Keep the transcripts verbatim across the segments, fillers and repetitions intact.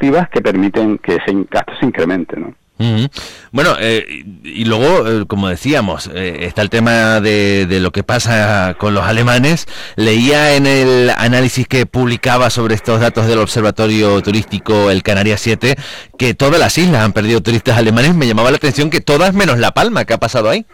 normativas que permiten que ese gasto se incremente, ¿no? Uh-huh. Bueno, eh, y luego, eh, como decíamos, eh, está el tema de, de lo que pasa con los alemanes. Leía en el análisis que publicaba sobre estos datos del observatorio turístico el Canarias siete que todas las islas han perdido turistas alemanes. Me llamaba la atención que todas menos La Palma. ¿Qué ha pasado ahí?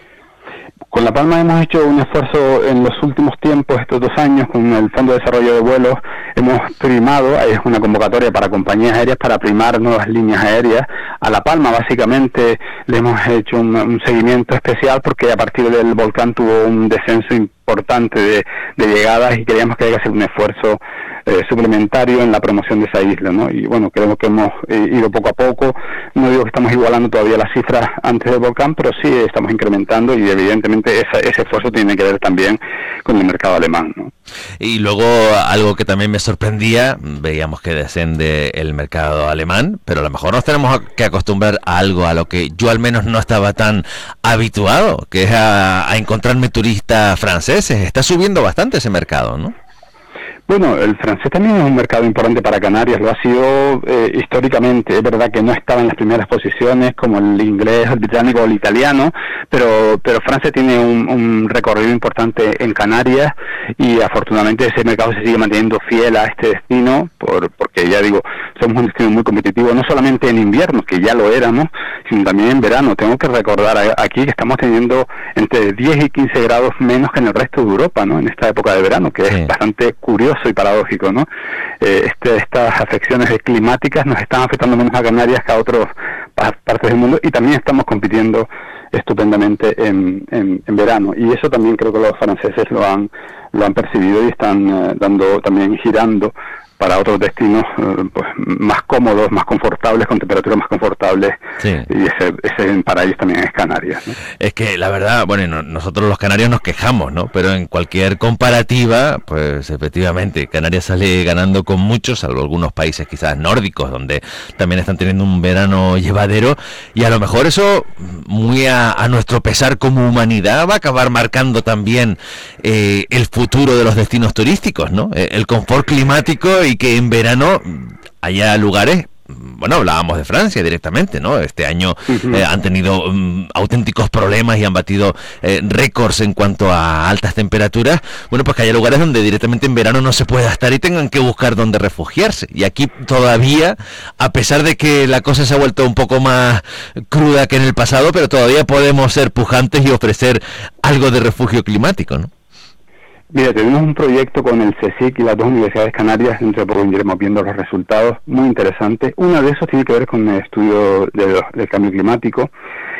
Con La Palma hemos hecho un esfuerzo en los últimos tiempos, estos dos años, con el Fondo de Desarrollo de Vuelos. Hemos primado, es una convocatoria para compañías aéreas para primar nuevas líneas aéreas. A La Palma, básicamente, le hemos hecho un, un seguimiento especial porque a partir del volcán tuvo un descenso importante de, de llegadas y creíamos que hay que hacer un esfuerzo eh, suplementario en la promoción de esa isla, ¿no? Y bueno, creo que hemos eh, ido poco a poco. No digo que estamos igualando todavía las cifras antes del volcán, pero sí estamos incrementando y evidentemente esa, ese esfuerzo tiene que ver también con el mercado alemán, ¿no? Y luego algo que también me sorprendía, veíamos que desciende el mercado alemán, pero a lo mejor nos tenemos que acostumbrar a algo a lo que yo al menos no estaba tan habituado, que es a, a encontrarme turistas franceses. Está subiendo bastante ese mercado, ¿no? Bueno, el francés también es un mercado importante para Canarias, lo ha sido eh, históricamente. Es verdad que no estaba en las primeras posiciones como el inglés, el británico o el italiano, pero pero Francia tiene un, un recorrido importante en Canarias y afortunadamente ese mercado se sigue manteniendo fiel a este destino, por porque ya digo, somos un destino muy competitivo, no solamente en invierno, que ya lo éramos, sino también en verano. Tengo que recordar aquí que estamos teniendo entre diez y quince grados menos que en el resto de Europa, ¿no? En esta época de verano, que sí. Es bastante curioso y paradójico, ¿no? Eh, este, estas afecciones climáticas nos están afectando menos a Canarias que a otras partes del mundo y también estamos compitiendo estupendamente en, en, en verano, y eso también creo que los franceses lo han lo han percibido y están eh, dando también girando para otros destinos eh, pues más cómodos, más confortables, con temperaturas más confortables, sí. Y ese, ese para ellos también es Canarias, ¿no? Es que la verdad, bueno, no, nosotros los canarios nos quejamos, ¿no? Pero en cualquier comparativa, pues efectivamente, Canarias sale ganando con muchos, salvo algunos países quizás nórdicos, donde también están teniendo un verano llevadero, y a lo mejor eso, muy a, a nuestro pesar como humanidad, va a acabar marcando también eh, el futuro de los destinos turísticos, ¿no? Eh, el confort climático y que en verano haya lugares, bueno, hablábamos de Francia directamente, ¿no? Este año uh-huh. eh, han tenido um, auténticos problemas y han batido eh, récords en cuanto a altas temperaturas. Bueno, pues que haya lugares donde directamente en verano no se pueda estar y tengan que buscar dónde refugiarse. Y aquí todavía, a pesar de que la cosa se ha vuelto un poco más cruda que en el pasado, pero todavía podemos ser pujantes y ofrecer algo de refugio climático, ¿no? Mira, tenemos un proyecto con el CSIC y las dos universidades canarias, dentro de poco iremos viendo los resultados, muy interesantes. Uno de esos tiene que ver con el estudio de los, del cambio climático,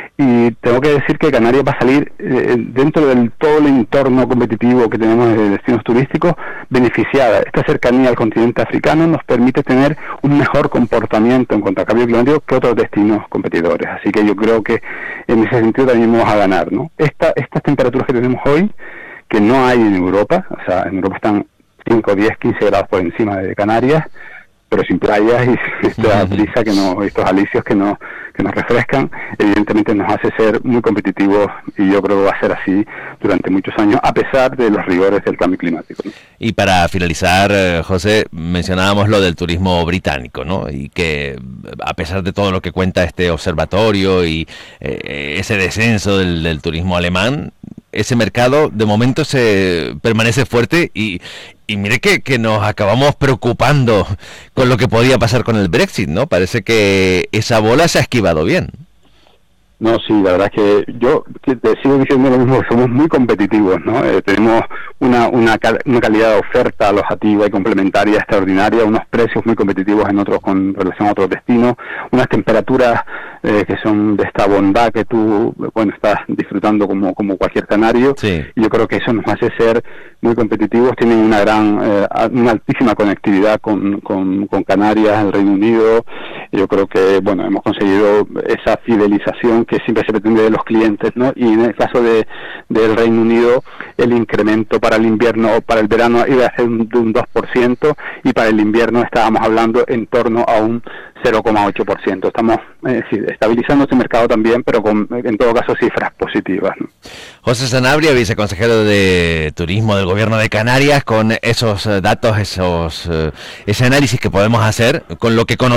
y tengo que decir que Canarias va a salir, eh, dentro del todo el entorno competitivo que tenemos de destinos turísticos, beneficiada. Esta cercanía al continente africano nos permite tener un mejor comportamiento en cuanto al cambio climático que otros destinos competidores. Así que yo creo que en ese sentido también vamos a ganar, ¿no? Esta, estas temperaturas que tenemos hoy, que no hay en Europa, o sea, en Europa están cinco, diez, quince grados por encima de Canarias, pero sin playas y esta brisa que no, estos alicios que no que nos refrescan, evidentemente nos hace ser muy competitivos, y yo creo que va a ser así durante muchos años, a pesar de los rigores del cambio climático, ¿no? Y para finalizar, José, mencionábamos lo del turismo británico, ¿no? Y que a pesar de todo lo que cuenta este observatorio y eh, ese descenso del, del turismo alemán, ese mercado de momento se permanece fuerte, y, y mire que, que nos acabamos preocupando con lo que podía pasar con el Brexit, ¿no? Parece que esa bola se ha esquivado bien. No, sí, la verdad es que yo te sigo diciendo lo mismo, somos muy competitivos, ¿no? Eh, tenemos una, una una calidad de oferta alojativa y complementaria extraordinaria, unos precios muy competitivos en otros con relación a otros destinos, unas temperaturas eh, que son de esta bondad que tú, bueno, estás disfrutando como como cualquier canario. Sí. Y yo creo que eso nos hace ser muy competitivos. Tienen una gran, eh, una altísima conectividad con, con, con Canarias, el Reino Unido. Yo creo que, bueno, hemos conseguido esa fidelización que siempre se pretende de los clientes, ¿no? Y en el caso de del Reino Unido, el incremento para el invierno o para el verano iba a ser un, de un dos por ciento, y para el invierno estábamos hablando en torno a un cero coma ocho por ciento. Estamos eh, sí, estabilizando este mercado también, pero con, en todo caso, cifras positivas, ¿no? José Sanabria, viceconsejero de Turismo del Gobierno de Canarias, con esos datos, esos ese análisis que podemos hacer con lo que conocemos